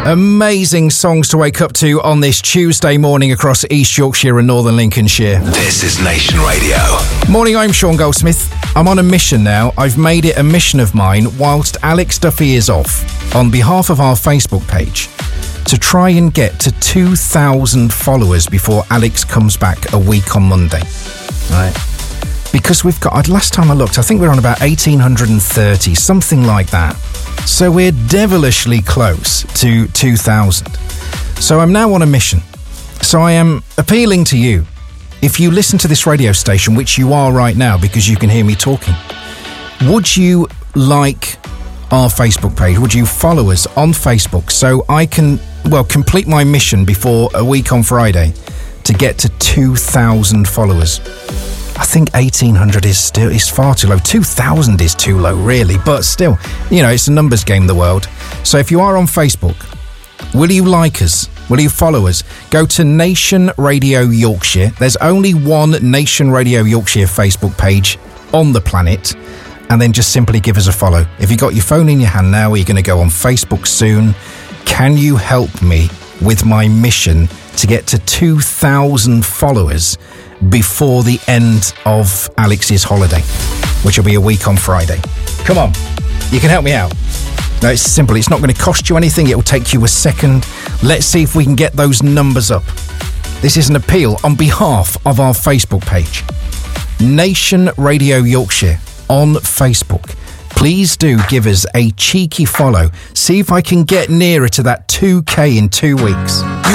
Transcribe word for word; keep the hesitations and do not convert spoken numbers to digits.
Amazing songs to wake up to on this Tuesday morning across East Yorkshire and Northern Lincolnshire. This is Nation Radio. Morning, I'm Sean Goldsmith. I'm on a mission now. I've made it a mission of mine, whilst Alex Duffy is off, on behalf of our Facebook page, to try and get to two thousand followers before Alex comes back a week on Monday. Right? Because we've got, last time I looked, I think we're on about eighteen thirty, something like that. So we're devilishly close to two thousand. So I'm now on a mission. So I am appealing to you. If you listen to this radio station, which you are right now because you can hear me talking, would you like our Facebook page? Would you follow us on Facebook so I can, well, complete my mission before a week on Friday to get to two thousand followers? I think eighteen hundred is still is far too low. two thousand is too low, really. But still, you know, it's a numbers game, the world. So if you are on Facebook, will you like us? Will you follow us? Go to Nation Radio Yorkshire. There's only one Nation Radio Yorkshire Facebook page on the planet. And then just simply give us a follow. If you've got your phone in your hand now, or you're going to go on Facebook soon, can you help me with my mission to get to two thousand followers before the end of Alex's holiday, which will be a week on Friday? Come on, you can help me out. No, it's simple. It's not going to cost you anything. It will take you a second. Let's see if we can get those numbers up. This is an appeal on behalf of our Facebook page, Nation Radio Yorkshire on Facebook. Please do give us a cheeky follow. See if I can get nearer to that two K in two weeks.